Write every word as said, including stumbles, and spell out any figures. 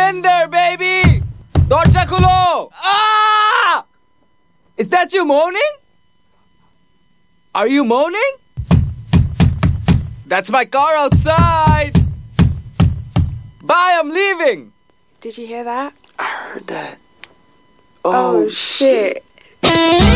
in there, baby! Dorja khulo! Ah! Is that you moaning? Are you moaning? That's my car outside! Bye, I'm leaving! Did you hear that? I heard that. Oh, Oh, shit.